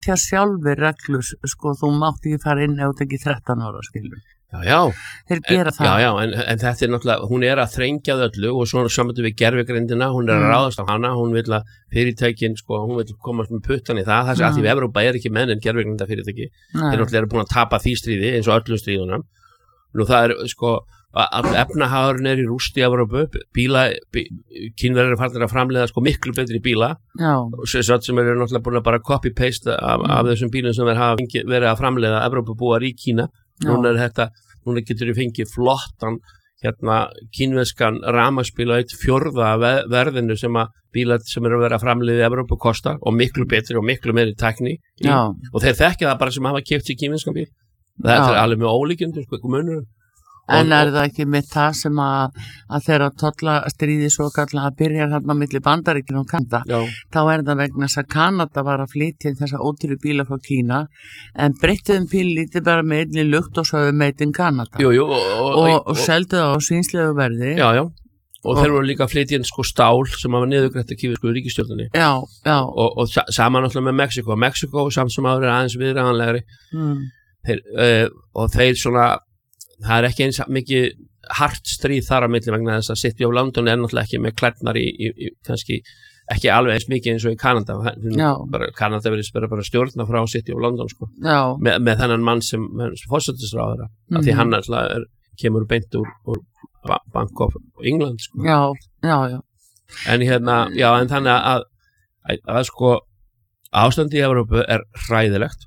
setja sjálfur reglur, sko, þú mátt ekki fara inn ef þú ekki 13 ára, skilur. Já, þeir gera það. Já, en þetta náttúrulega, hún að þrengja öllu og svona saman við gervigreindina, hún að ráðast á hana, hún vill að fyrirtækin, sko, hún vill komast með puttan í það, þess að því við Evrópa ekki menn en gervigreinda fyrirtæki, þeir náttúrulega búin að tapa því stríði eins og öllum stríðunum. Nú það sko, efnahagurinn í rúst í Evrópu, Kínverjar farnir að framleiða sko miklu betri bíla, sem náttúrulega búin að bara copy-paste af þessum bílum sem hafa verið að framleiða Evrópubúar í Kína. Núna getur við fengið flottan kínverskan rafmagnsbíl á 1/4 verðinu sem að bílar sem að vera framleiðið í Evrópu kostar og miklu betri og miklu meiri tækni og þeir þekkja það bara sem hafa keypt sér kínverskan bíl. Þetta alveg með ólíkjum, sko, munur. En það ekki með það sem að þeirra tollastríði svo kallega byrjar þarna milli Bandaríkjanna og Kanada, þá það vegna þess að Kanada var að flytja þessa ódýru bíla frá Kína en breyttuðum pínlítið bara með einni lukt og svo made in Kanada og seldu það á svínslegu verði. Já. Og þeir voru líka að flytja inn sko stál sem var niðurgreitt af kínversku ríkisstjórninni. Já. Og saman náttúrulega með Mexiko samt sem áður aðeins viðræðanlegri. Og þeir svona það ekki eins mikið hart stríð þar á milli vegna þess að City of London náttúrulega ekki með klærnar í kannski ekki alveg eins mikið eins og í Kanada. Kanada verið bara stjórna frá City of London, sko. Með þennan mann sem forsætisráðherra, af því hann kemur beint úr Bank of England, sko. Já. En en þannig að sko ástandi í Evrópu hræðilegt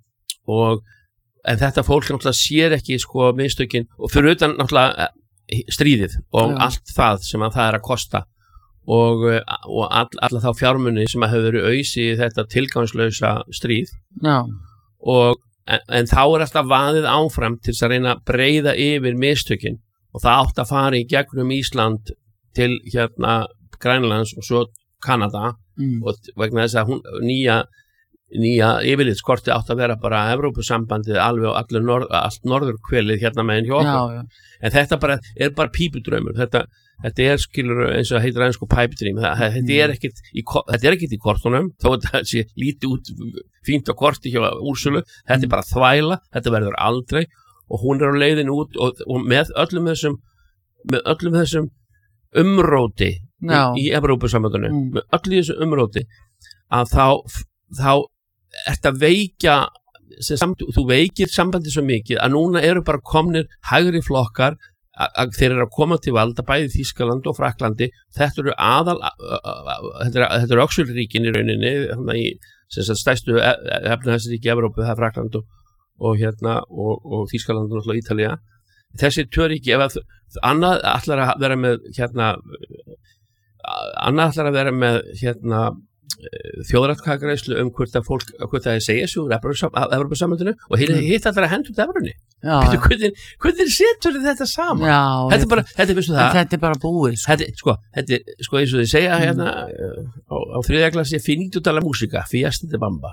en þetta fólk náttúrulega sér ekki sko mistökin og fyrir utan náttúrulega stríðið og allt það sem að það að kosta og alla þá fjármuni sem að hefur verið ausi í þetta tilgangslausa stríð en þá alltaf vaðið áfram til þess að reyna að breiða yfir mistökin og það átt að fara í gegnum Ísland til Grænlands og svo Kanada og vegna þess að nýja yfirlitskorti átt að vera bara Evrópusambandið alveg og allt norðurkvelið meginn hjá okkur. En þetta bara pípudraumur. Þetta skilur eins og heitir aðeins sko pipe dream. Þetta ekkert í kortunum, þó þetta sé lítið út fínt á korti hjá Úrsulu. Þetta bara þvæla, þetta verður aldrei og hún á leiðin út og með öllum þessum umróti í Evrópusambandinu, með öllu þessu umróti að þá ert að veikja þú veikir sambandi svo mikið að núna eru bara komnir hægri flokkar að þeir eru að koma til valda bæði Þýskaland og Frakklandi. Þetta eru öxulríkin í rauninni í stærstu efnahagsríki Evrópu, það Frakkland og Þýskaland og Ítalía. Þessi tvö ríki, ef annað ætlar að vera með þjóðaratkvæðagreiðslu hvort það segja sig úr Evrópusambandinu og hitt allar að henda út evrunni. Hvernig setur þetta saman? Þetta bara búið. Sko eins og þið segja á þriðja klassi finito dalla musica, fiesta de bamba.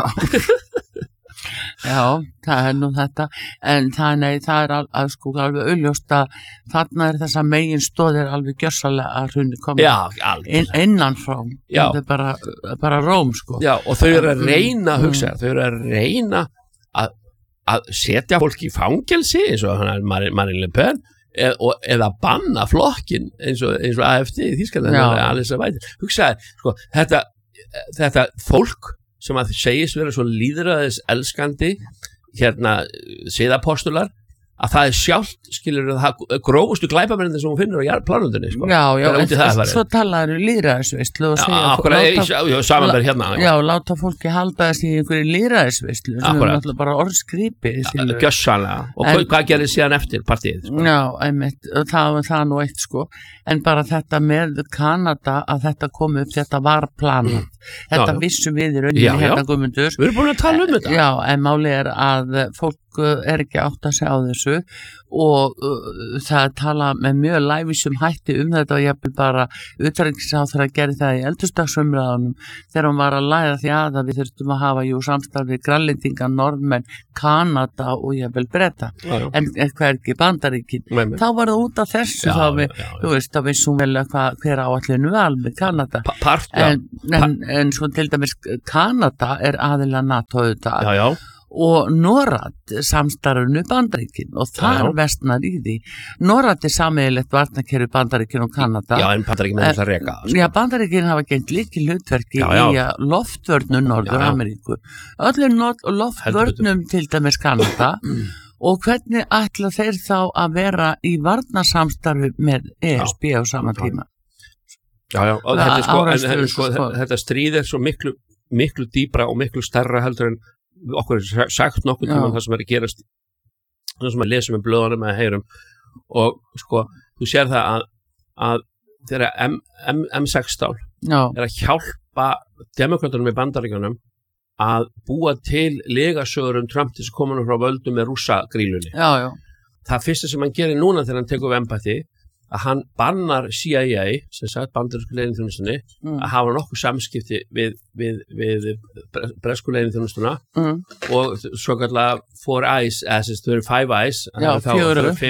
Já, það nú þetta en það sko alveg augljóst að þarna þessa megin stóðir alveg gjörsalega að hrunni komið innan frá þetta bara Róm, sko. Já, og þau eru að reyna að hugsa, þau eru að reyna að setja fólk í fangelsi eins og Marine Le Pen eða banna flokkin eins og AfD í Þýskalandi. Hugsaði, sko, þetta fólk sem að segist vera svo lýðræðis elskandi siðapostular að það sjálft skilur það grófustu glæpamennir sem hún finnur á plánundinni, sko. Já, svo talaður lýðræðisveislu og segja samanverð láta fólki halda þessi í einhverju lýðræðisveislu sem er náttúrulega bara orðskrípi gjössanlega. Og hvað gerir síðan eftir partíið, sko? Já, einmitt, og það nú eitt, sko, en bara þetta með Kanada að þetta kom upp, þetta var planað. Þetta vissum við í rauninni Guðmundur. Við erum búin að tala þetta. Já, en máli að fólk fólk ekki átt að segja á þessu og það tala með mjög lævísum hætti þetta og ég bara utanríkisráðherra gerði það í eldhúsdagsumræðunum þegar hún var að læra því að við þurftum að hafa samstarf við Grænlendinga, Norðmenn, Kanada og jafnvel Breta en hvergi Bandaríkin þá var það út af þessu þú veist, þá vissum vel hver áallinu var með Kanada en svo til dæmis Kanada aðilega NATO auðvitað og NORAD samstarfinu Bandaríkin og þar vestnar í því NORAD sameiginlegt varnarkerfi Bandaríkin og Kanada en Bandaríkin er það reka Bandaríkin hafa gengt líkil hlutverki í loftvörnum Norður-Ameríku öllum loftvörnum til dæmis Kanada og hvernig ætla þeir þá að vera í varnarsamstarfi með ESB á sama tíma og þetta stríð svo miklu dýpra og miklu stærra heldur en okkur sagt nokkuð tíma það sem að gerast það sem að lesa með blöðunum eða heyrum og þú sér það að þegar M16 að hjálpa demokratunum í Bandaríkjunum að búa til legasögur Trump til þess að koma frá völdum með rússagrílunni það fyrsta sem hann gerir núna þegar hann tekur við embætti að hann bannar CIA sem sagt bandarísku leyniþjónustunni að hafa nokkuð samskipti við bresku leyniþjónustuna og svo kallega 4 eyes þau eru 5 eyes það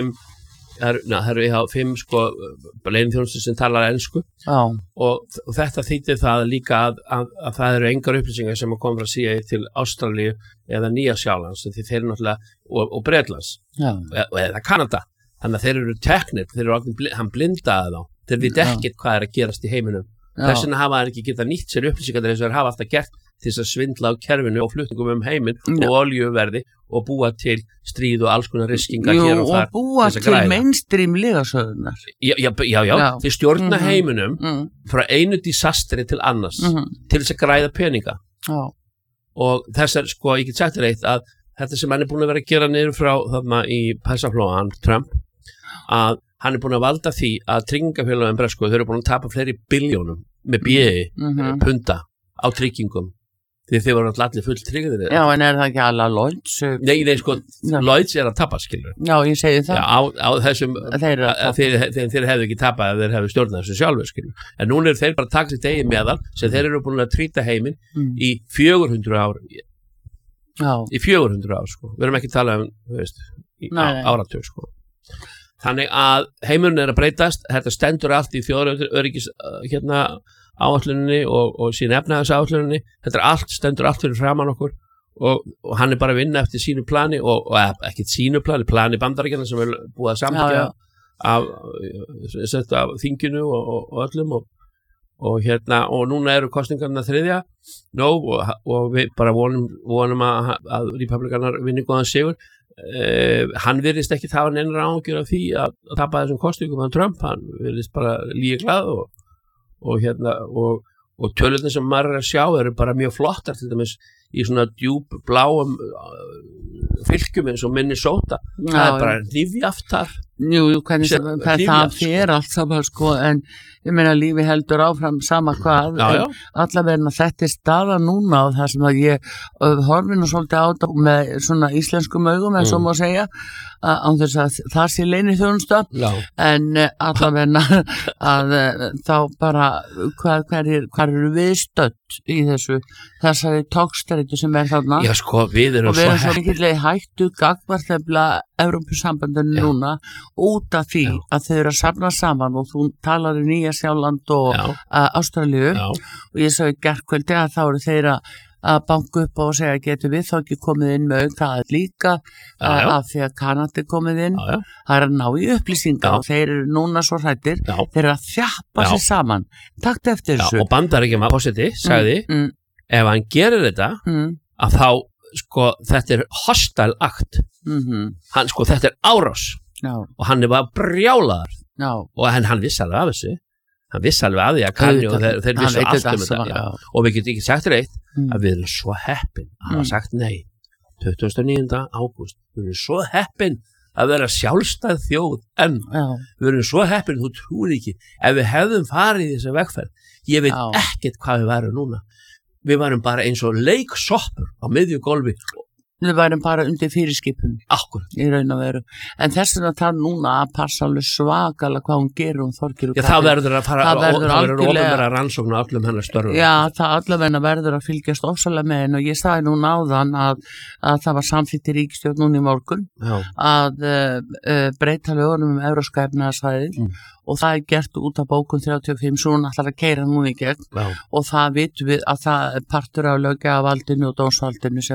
eru 5 leyniþjónustur sem talar ensku og þetta þýddi það líka að það eru engar upplýsingar sem koma frá CIA til Ástralíu eða Nýja-Sjálands því þeir eru náttúrulega og Bretlands eða Kanada þannig að þeir eru teknir, hann blindaði þá þeir vita ekkert hvað að gerast í heiminum þess vegna hafa hann ekki getað nýtt sér upplýsingar þess að þeir hafa alltaf gert til þess að svindla á kerfinu og flutningum heiminn og olíuverði og búa til stríð og alls konar riskinga hér og þar og búa til mainstream legasöðunar þeir stjórna heiminum frá einu disastri til annars til þess að græða peninga og þess ég get sagt þér eitt að þetta sem hann búin að vera að gera niður frá þarna í Persaflóan, Trump að hann búin að valda því að tryggingafélagin bresku, þau eru búin að tapa fleiri biljónum með punda á tryggingum því þeir voru allir full tryggðir en það ekki alveg Lloyds? Nei, Lloyds að tapa skilur ég segi það á þessum þeir hefðu ekki tapað ef þeir hefðu stjórnað þessu sjálfur skilur en núna eru þeir bara að taka sitt eigin meðal sem þeir eru búin að trýta heiminn í 400 ár í 400 ár við erum ekki að tala áratug þannig að heimurinn er að breytast þetta stendur allt í þjóðaröryggis áætluninni og sín efnahagsáætluninni þetta allt stendur allt fyrir framan okkur og hann bara að vinna eftir sínu plani og ekki sínu plani Bandaríkjanna sem er búið að samþykkja af þinginu og öllum og núna eru kosningarna 3. og við bara vonum að republikanar vinni góðan sigur hann virðist ekki hafa neinar áhyggjur af því að tapa þessum kosningum af Trump, hann virðist bara líka glað og tölurnar sem maður er að sjá eru bara mjög flottar til dæmis í svona djúp bláum fylkjum eins og Minnesota það er bara lífjaftar hvernig það fer allt saman en ég meina lífi heldur áfram sama hvað allavega þetta staða núna og það sem að ég horfi nú svolítið á þetta með svona íslenskum augum en svo má segja án þess að það sé leyniþjónusta en allavega að þá bara hvar eru við stödd í þessari tókstreitu sem er þarna við erum svo mikilvæg hættu gagnvartefla Evrópusambandinu núna út af því að þau eru að safna saman og þú talar Nýja-Sjáland og Ástralíu og ég sagði gærkvöldi að þá eru þeir að banka upp og segja getur við þá ekki komið inn með það líka af því að Kanada komið inn það er að ná í upplýsingar og þeir eru núna svo hrættir þeir eru að þjappa sér saman takt eftir þessu og Bandaríkjaman fórseti sagði ef hann gerir þetta að þá þetta er hostile act hann þetta er árás og hann er bara brjálaðar og hann vissi alveg af þessu hann vissi alveg að því að kanni og þeir vissi allt þetta og við getum ekki sagt reitt að við erum svo heppin að hafa sagt nei 29. ágúst við erum svo heppin að vera sjálfstæð þjóð en við erum svo heppin þú trúir ekki ef við hefðum farið í þessa vegferð ég veit ekkert hvað við værum núna við varum bara eins og leiksoppur á miðju gólfi við værum bara undir fyrirskipun í raun og veru, en þess vegna þarf núna að passa alveg svakalega hvað hún gerir Þorgeir og Katrín. Það verður að fara, það verður opinbera rannsókn á öllum hennar störfum. Já, það allavega verður að fylgjast ofsalega með henni og ég sagði núna áðan að það var samþykkt í ríkisstjórn núna í morgun að breyta lögunum Evrópska efnahagssvæðið og það gert út af bókun 35 svo hún ætlar að keyra núna í gegn og það vitum við að það er partur af löggjafarvaldinu og dómsvaldinu sem